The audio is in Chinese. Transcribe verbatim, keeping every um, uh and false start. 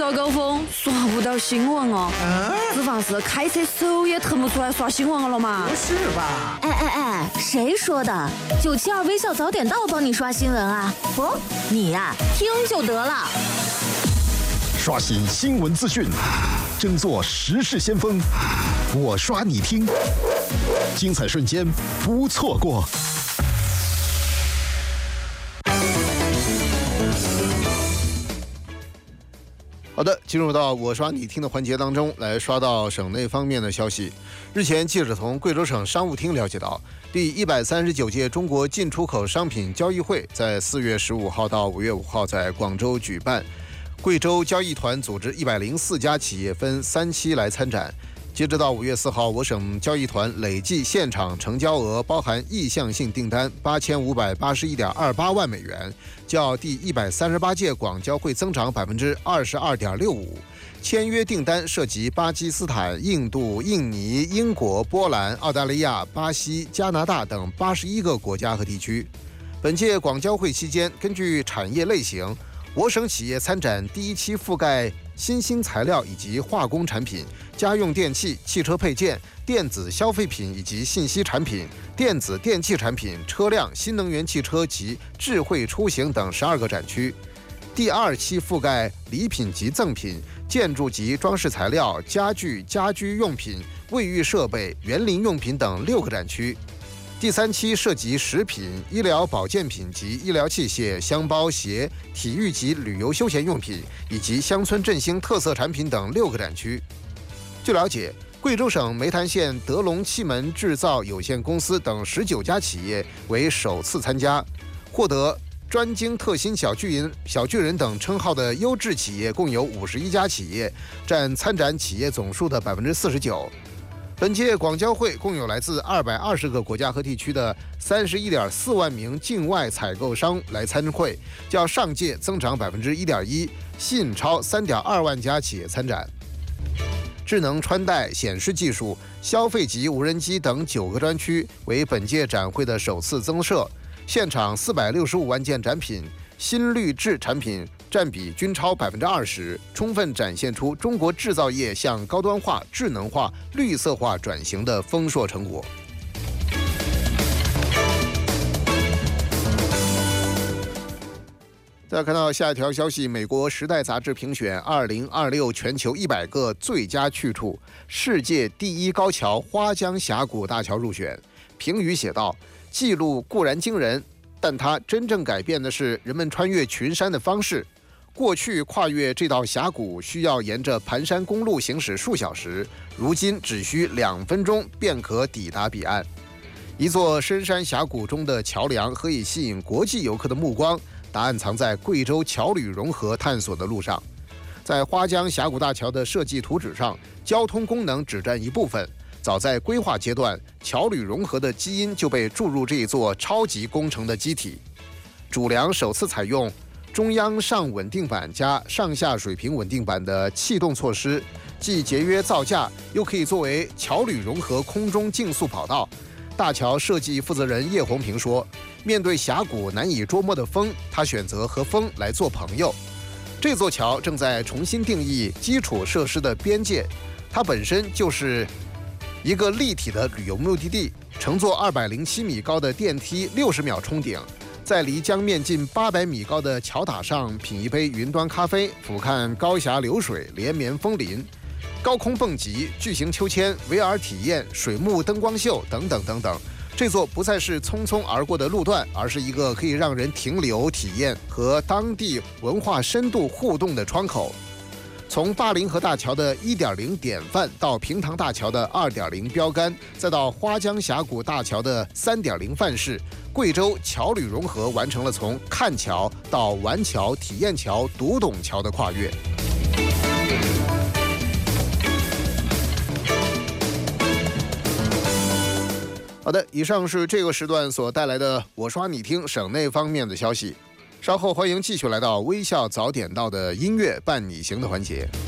小高峰刷不到新闻哦，只怕是开车手也腾不出来刷新闻了嘛？ 不是吧？ 哎哎哎，谁说的？九七二微笑早点到帮你刷新闻啊！不，你呀、啊、听就得了。 刷新新闻资讯，争做时事先锋。我刷你听，精彩瞬间不错过。 好的，进入到我刷你听的环节当中，来刷到省内方面的消息。日前，记者从贵州省商务厅了解到，第一百三十九届中国进出口商品交易会在四月十五号到五月五号在广州举办。贵州交易团组织一百零四家企业分三期来参展。截止到五月四号，我省交易团累计现场成交额包含意向性订单八千五百八十一点二八万美元，较第一百三十八届广交会增长百分之二十二点六五。签约订单涉及巴基斯坦、印度、印尼、英国、波兰、澳大利亚、巴西、加拿大等八十一个国家和地区。本届广交会期间，根据产业类型，我省企业参展第一期覆盖新兴材料以及化工产品、家用电器、汽车配件、电子消费品以及信息产品、电子电器产品、车辆、新能源汽车及智慧出行等十二个展区。第二期覆盖礼品及赠品、建筑及装饰材料、家具、家居用品、卫浴设备、园林用品等六个展区。第三期涉及食品、医疗保健品及医疗器械、箱包鞋、体育及旅游休闲用品以及乡村振兴特色产品等六个展区。据了解，贵州省梅潭县德龙气门制造有限公司等十九家企业为首次参加，获得专精特新小巨人、小巨人等称号的优质企业共有五十一家企业，占参展企业总数的百分之四十九。本届广交会共有来自二百二十个国家和地区的三十一点四万名境外采购商来参会，较上届增长百分之一点一，吸引超三点二万家企业参展。智能穿戴、显示技术、消费级无人机等九个专区为本届展会的首次增设，现场四百六十五万件展品，新绿质产品占比均超百分之二十，充分展现出中国制造业向高端化、智能化、绿色化转型的丰硕成果。再看到下一条消息，美国《时代》杂志评选二零二六全球一百个最佳去处，世界第一高桥花江峡谷大桥入选。评语写道：记录固然惊人，但它真正改变的是人们穿越群山的方式。过去跨越这道峡谷需要沿着盘山公路行驶数小时，如今只需两分钟便可抵达彼岸。一座深山峡谷中的桥梁何以吸引国际游客的目光？答案藏在贵州桥旅融合探索的路上。在花江峡谷大桥的设计图纸上，交通功能只占一部分。早在规划阶段，桥旅融合的基因就被注入这一座超级工程的机体。主梁首次采用中央上稳定板加上下水平稳定板的气动措施，既节约造价，又可以作为桥旅融合空中竞速跑道。大桥设计负责人叶红平说，面对峡谷难以捉摸的风，他选择和风来做朋友。这座桥正在重新定义基础设施的边界，它本身就是一个立体的旅游目的地，乘坐二百零七米高的电梯，六十秒冲顶，在离江面近八百米高的桥塔上品一杯云端咖啡，俯瞰高峡流水，连绵枫林。高空蹦极、巨型秋千、V R 体验、水幕灯光秀等等等等，这座不再是匆匆而过的路段，而是一个可以让人停留、体验和当地文化深度互动的窗口。从灞陵河大桥的 一点零 典范到平塘大桥的 二点零 标杆，再到花江峡谷大桥的 三点零 范式，贵州桥旅融合完成了从看桥到玩桥、体验桥、读懂桥的跨越。好的，以上是这个时段所带来的我刷你听省内方面的消息。稍后欢迎继续来到微笑早点到的音乐伴你行的环节。